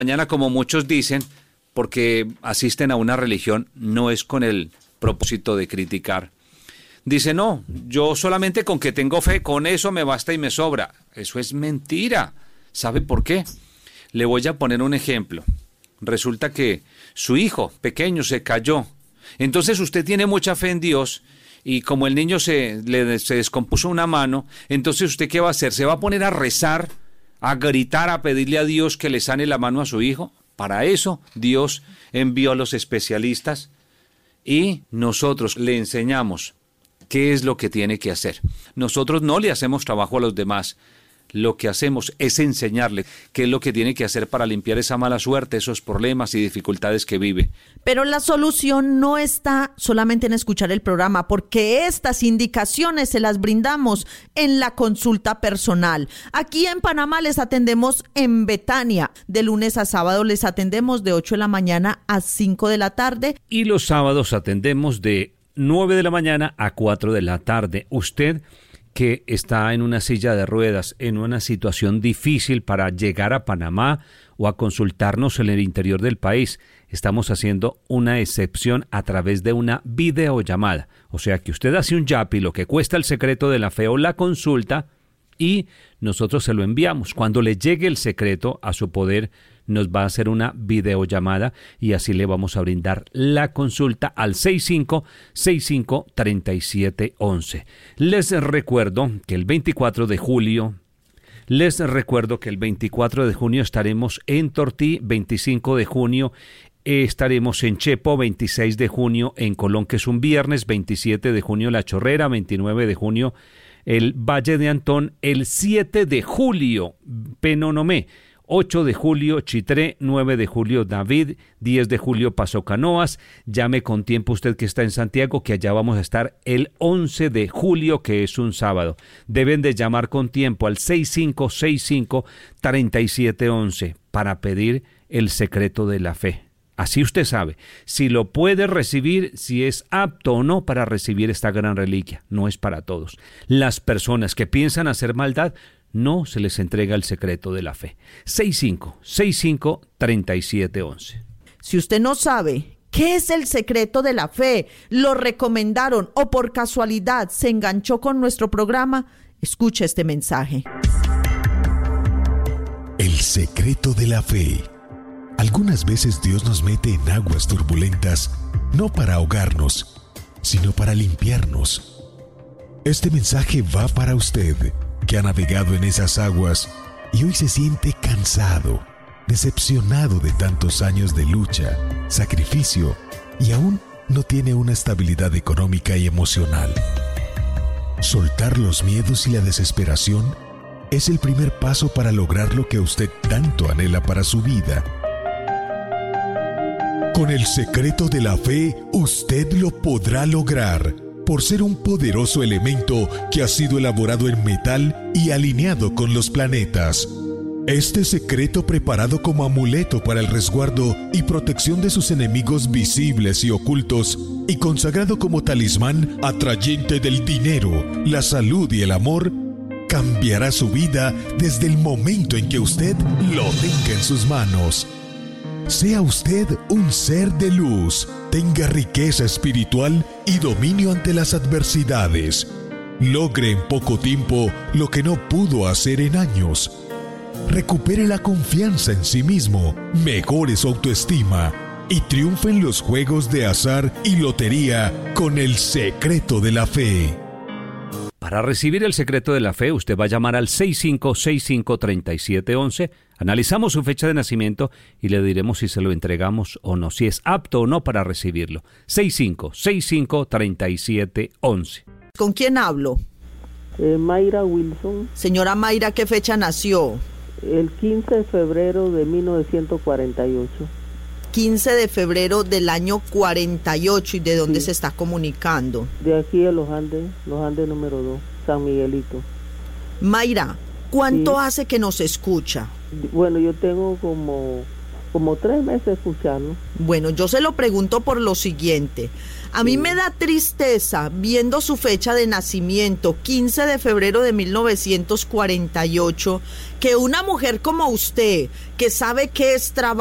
mañana, como muchos dicen, porque asisten a una religión, no es con el propósito de criticar. Dice, no, yo solamente con que tengo fe, con eso me basta y me sobra. Eso es mentira. ¿Sabe por qué? Le voy a poner un ejemplo. Resulta que su hijo pequeño se cayó. Entonces usted tiene mucha fe en Dios y como el niño se descompuso una mano, entonces ¿usted qué va a hacer? ¿Se va a poner a rezar, a gritar, a pedirle a Dios que le sane la mano a su hijo? Para eso Dios envió a los especialistas y nosotros le enseñamos qué es lo que tiene que hacer. Nosotros no le hacemos trabajo a los demás. Lo que hacemos es enseñarle qué es lo que tiene que hacer para limpiar esa mala suerte, esos problemas y dificultades que vive. Pero la solución no está solamente en escuchar el programa, porque estas indicaciones se las brindamos en la consulta personal. Aquí en Panamá les atendemos en Betania. De lunes a sábado les atendemos de 8 de la mañana a 5 de la tarde. Y los sábados atendemos de 9 de la mañana a 4 de la tarde. Usted que está en una silla de ruedas, en una situación difícil para llegar a Panamá o a consultarnos en el interior del país, estamos haciendo una excepción a través de una videollamada. O sea que usted hace un yapi, lo que cuesta el secreto de la fe o la consulta, y nosotros se lo enviamos. Cuando le llegue el secreto a su poder, nos va a hacer una videollamada y así le vamos a brindar la consulta al 6565-3711. Les recuerdo que el 24 de junio estaremos en Tortí, 25 de junio estaremos en Chepo, 26 de junio en Colón, que es un viernes, 27 de junio La Chorrera, 29 de junio el Valle de Antón, el 7 de julio Penonomé, 8 de julio Chitré, 9 de julio David, 10 de julio Paso Canoas. Llame con tiempo usted que está en Santiago, que allá vamos a estar el 11 de julio, que es un sábado. Deben de llamar con tiempo al 6565-3711 para pedir el secreto de la fe. Así usted sabe si lo puede recibir, si es apto o no para recibir esta gran reliquia. No es para todos. Las personas que piensan hacer maldad, no se les entrega el secreto de la fe. 6565-3711. Si usted no sabe qué es el secreto de la fe, lo recomendaron o por casualidad se enganchó con nuestro programa, escuche este mensaje. El secreto de la fe. Algunas veces Dios nos mete en aguas turbulentas, no para ahogarnos, sino para limpiarnos. Este mensaje va para usted, que ha navegado en esas aguas y hoy se siente cansado, decepcionado de tantos años de lucha, sacrificio y aún no tiene una estabilidad económica y emocional. Soltar los miedos y la desesperación es el primer paso para lograr lo que usted tanto anhela para su vida. Con el secreto de la fe, usted lo podrá lograr, por ser un poderoso elemento que ha sido elaborado en metal y alineado con los planetas. Este secreto, preparado como amuleto para el resguardo y protección de sus enemigos visibles y ocultos, y consagrado como talismán atrayente del dinero, la salud y el amor, cambiará su vida desde el momento en que usted lo tenga en sus manos. Sea usted un ser de luz, tenga riqueza espiritual y dominio ante las adversidades. Logre en poco tiempo lo que no pudo hacer en años. Recupere la confianza en sí mismo, mejore su autoestima y triunfe en los juegos de azar y lotería con el secreto de la fe. Para recibir el secreto de la fe, usted va a llamar al 6565-3711. Analizamos su fecha de nacimiento y le diremos si se lo entregamos o no, si es apto o no para recibirlo. 6565-3711. ¿Con quién hablo? Mayra Wilson. Señora Mayra, ¿qué fecha nació? El 15 de febrero de 1948. 15 de febrero del año 48. ¿Y de dónde Sí. se está comunicando? De aquí de Los Andes número 2, San Miguelito. Mayra, ¿cuánto Sí. hace que nos escucha? Bueno, yo tengo como como 3 meses escucharlo. Bueno, yo se lo pregunto por lo siguiente. A mí me da tristeza viendo su fecha de nacimiento, 15 de febrero de 1948, que una mujer como usted, que sabe que es trabajo,